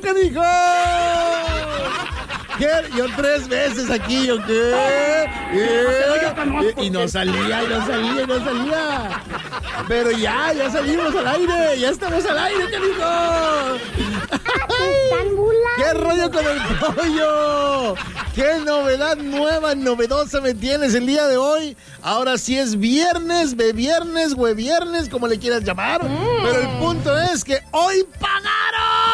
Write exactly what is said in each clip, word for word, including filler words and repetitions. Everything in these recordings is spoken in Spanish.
canijo! ¿Qué? Yo tres veces aquí, ¿o qué? ¿Eh? Y no salía, y no salía, y no salía. Pero ya, ya salimos al aire, ya estamos al aire, canijo. ¿Qué rollo con el pollo? ¿Qué novedad nueva, novedosa me tienes el día de hoy? Ahora sí es viernes, be viernes, güey viernes, como le quieras llamar. Mm. Pero el punto es que hoy pagaron.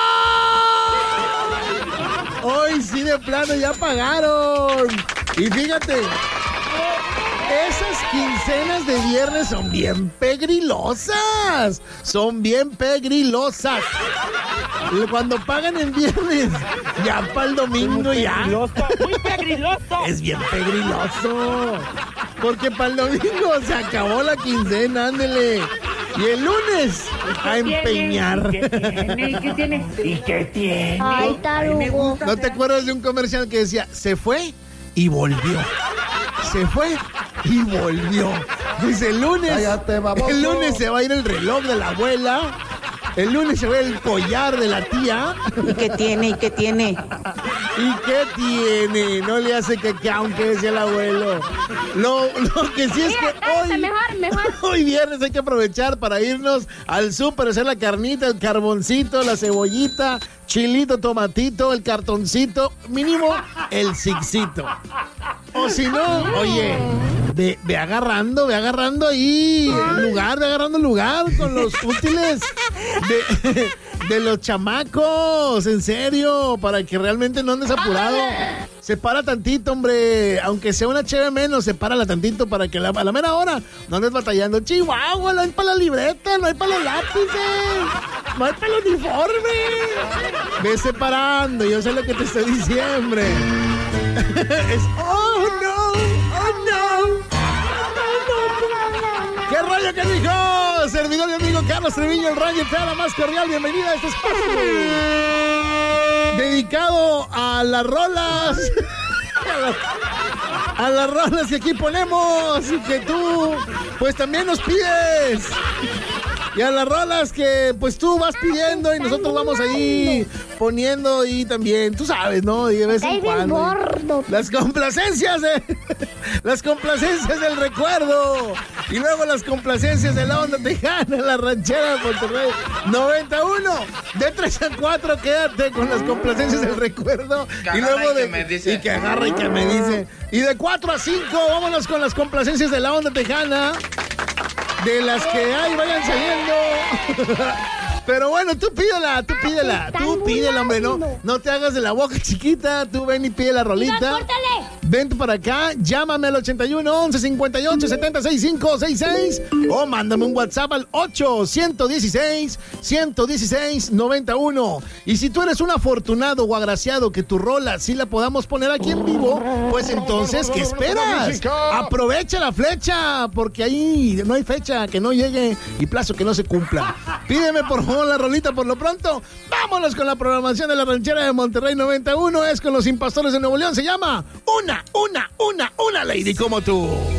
Hoy sí de plano ya pagaron. Y fíjate, esas quincenas de viernes son bien pegrilosas. Son bien pegrilosas. Cuando pagan en viernes, ya para el domingo ya. Muy pegriloso. Es bien pegriloso. Porque para el domingo se acabó la quincena, ándele. Y el lunes a empeñar. ¿Y qué tiene? ¿Y qué tiene? ¿Y qué tiene? Ay, tarugo. ¿No te acuerdas de un comercial que decía, se fue y volvió? Se fue y volvió. Dice, el lunes, Cállate, el lunes se va a ir el reloj de la abuela. El lunes se ve el collar de la tía. ¿Y qué tiene? ¿Y qué tiene? ¿Y qué tiene? No le hace que aunque decía el abuelo. Lo, lo que sí es que hoy, mejor, mejor. hoy viernes hay que aprovechar para irnos al súper, hacer la carnita, el carboncito, la cebollita, chilito, tomatito, el cartoncito, mínimo el zigzito. O si no, oye, ve, ve agarrando, ve agarrando ahí el lugar, ve agarrando el lugar con los útiles de, de los chamacos, en serio, para que realmente no andes apurado. Separa tantito, hombre, aunque sea una cheve menos, sepárala tantito para que la, a la mera hora no andes batallando. Chihuahua, no hay para la libreta, no hay para los lápices, no hay para el uniforme. Ve separando, yo sé lo que te estoy diciendo, hombre. Es, oh no, oh no. ¿Qué rollo, que dijo? Servidor y amigo Carlos Treviño, el Ranger, te da la más cordial bienvenida a este espacio dedicado a las rolas. A las rolas que aquí ponemos y que tú, pues también nos pides. Y a las rolas que pues tú vas pidiendo y nosotros vamos ahí poniendo y también, tú sabes, ¿no? Y de vez en cuando. Las complacencias, de, las complacencias del recuerdo. Y luego las complacencias de la onda tejana, la ranchera de Monterrey. noventa y uno, de tres a cuatro, quédate con las complacencias del recuerdo. Que y luego de. Y que me dice. Y que agarra y que me dice. Y de cuatro a cinco, vámonos con las complacencias de la onda tejana. De las que hay, vayan saliendo. Pero bueno, tú pídela, tú pídela, tú pídela, hombre, no, no te hagas de la boca chiquita, tú ven y pide la rolita. Ven tú para acá, llámame al ochenta y uno, once, cincuenta y ocho, setenta, sesenta y cinco, sesenta y seis o mándame un WhatsApp al ocho, ciento dieciséis, ciento dieciséis, noventa y uno. Y si tú eres un afortunado o agraciado que tu rola sí la podamos poner aquí en vivo, pues entonces, ¿qué esperas? Aprovecha la flecha, porque ahí no hay fecha que no llegue y plazo que no se cumpla. Pídeme por favor la rolita por lo pronto. Vámonos con la programación de la ranchera de Monterrey noventa y uno. Es con los Impastores de Nuevo León. Se llama Una, Una, Una, Una Lady como tú.